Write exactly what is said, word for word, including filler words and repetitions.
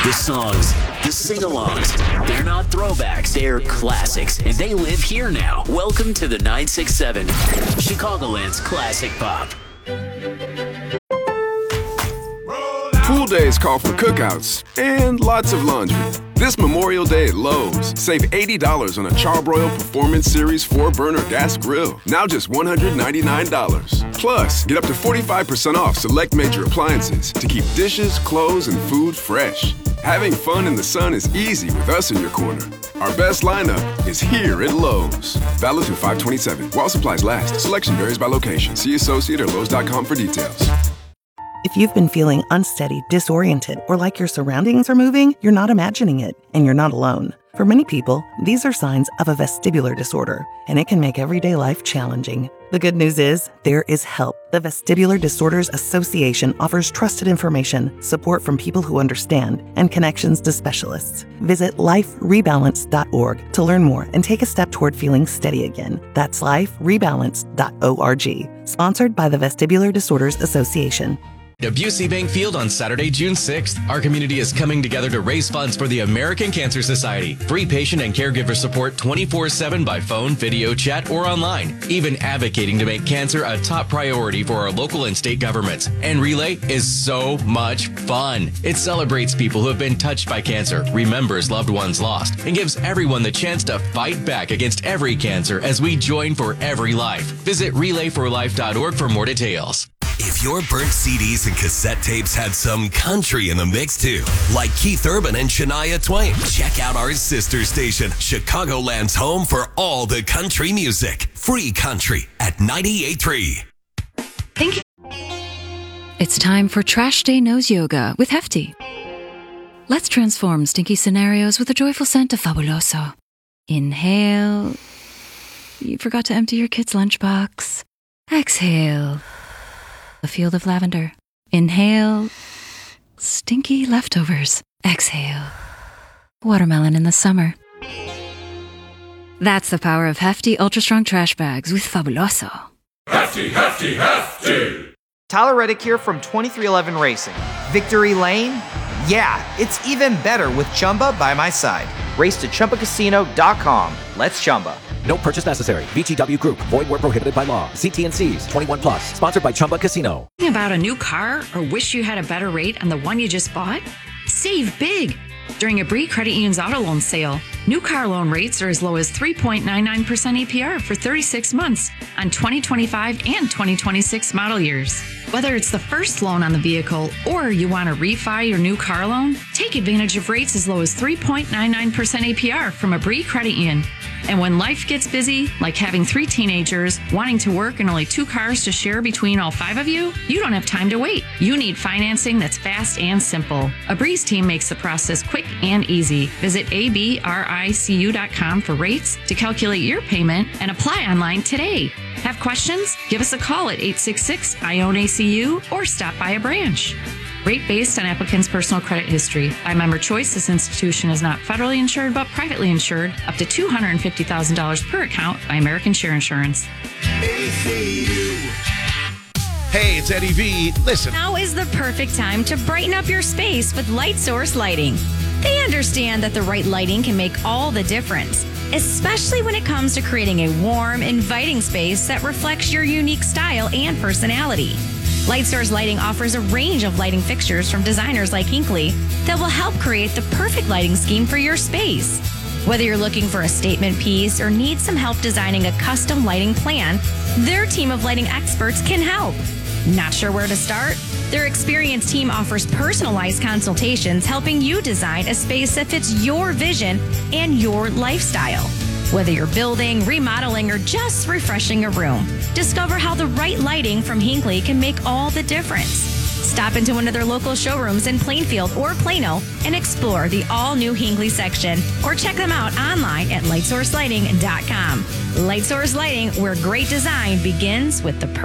The songs, the sing-alongs, they're not throwbacks, they're classics, and they live here now. Welcome to the nine six seven, Chicagoland's Classic Pop. Pool days call for cookouts and lots of laundry. This Memorial Day at Lowe's, save eighty dollars on a Charbroil Performance Series four burner gas grill, now just one hundred ninety-nine dollars. Plus, get up to forty-five percent off select major appliances to keep dishes, clothes, and food fresh. Having fun in the sun is easy with us in your corner. Our best lineup is here at Lowe's. Valid through five twenty-seven. While supplies last. Selection varies by location. See associate or lowes dot com for details. If you've been feeling unsteady, disoriented, or like your surroundings are moving, you're not imagining it, and you're not alone. For many people, these are signs of a vestibular disorder, and it can make everyday life challenging. The good news is, there is help. The Vestibular Disorders Association offers trusted information, support from people who understand, and connections to specialists. Visit life rebalance dot org to learn more and take a step toward feeling steady again. That's life rebalance dot org. Sponsored by the Vestibular Disorders Association. At Busey Bank Field on Saturday, June sixth, our community is coming together to raise funds for the American Cancer Society. Free patient and caregiver support twenty-four seven by phone, video, chat, or online. Even advocating to make cancer a top priority for our local and state governments. And Relay is so much fun. It celebrates people who have been touched by cancer, remembers loved ones lost, and gives everyone the chance to fight back against every cancer as we join for every life. Visit relay for life dot org for more details. If your burnt C Ds and cassette tapes had some country in the mix too, like Keith Urban and Shania Twain, check out our sister station, Chicagoland's home for all the country music. Free country at ninety-eight point three. Thank you. It's time for Trash Day Nose Yoga with Hefty. Let's transform stinky scenarios with a joyful scent of Fabuloso. Inhale. You forgot to empty your kid's lunchbox. Exhale. A field of lavender. Inhale. Stinky leftovers. Exhale. Watermelon in the summer. That's the power of Hefty Ultra Strong Trash Bags with Fabuloso. Hefty, Hefty, Hefty! Tyler Reddick here from twenty-three eleven Racing. Victory Lane? Yeah, it's even better with Chumba by my side. Race to Chumba Casino dot com. Let's Chumba. No purchase necessary. V G W Group. Void where prohibited by law. See T and C's. twenty-one plus. Sponsored by Chumba Casino. Thinking about a new car or wish you had a better rate on the one you just bought? Save big during Abri Credit Union's auto loan sale. New car loan rates are as low as three point nine nine percent A P R for thirty-six months on twenty twenty-five and twenty twenty-six model years. Whether it's the first loan on the vehicle or you want to refi your new car loan, take advantage of rates as low as three point nine nine percent A P R from Abri Credit Union. And when life gets busy, like having three teenagers, wanting to work, and only two cars to share between all five of you, you don't have time to wait. You need financing that's fast and simple. Abri's team makes the process quick and easy. Visit A B R I C U dot com for rates to calculate your payment and apply online today. Have questions? Give us a call at eight six six, I O N A C U or stop by a branch. Rate based on applicant's personal credit history. By member choice, this institution is not federally insured but privately insured up to two hundred fifty thousand dollars per account by American Share Insurance. Hey, it's Eddie V. Listen. Now is the perfect time to brighten up your space with Light Source Lighting. They understand that the right lighting can make all the difference, especially when it comes to creating a warm, inviting space that reflects your unique style and personality. Light Source Lighting offers a range of lighting fixtures from designers like Hinkley that will help create the perfect lighting scheme for your space. Whether you're looking for a statement piece or need some help designing a custom lighting plan, their team of lighting experts can help. Not sure where to start? Their experienced team offers personalized consultations helping you design a space that fits your vision and your lifestyle. Whether you're building, remodeling, or just refreshing a room, discover how the right lighting from Hinkley can make all the difference. Stop into one of their local showrooms in Plainfield or Plano and explore the all-new Hinkley section, or check them out online at light source lighting dot com. Light Source Lighting, where great design begins with the perfect